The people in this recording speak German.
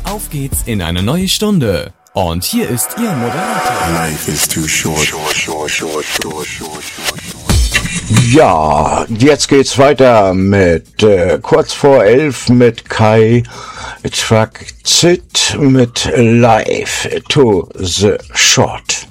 Auf geht's in eine neue Stunde. Und hier ist Ihr Moderator. Life is too short. Ja, jetzt geht's weiter mit kurz vor 11 mit Kai Track Zit mit Life to the Short.